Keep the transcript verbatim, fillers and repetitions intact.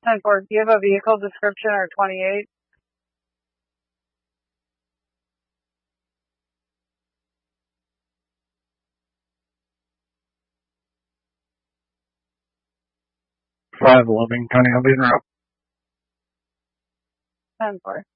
ten four, do you have a vehicle description or twenty-eight? five eleven County Elgin Road. ten four.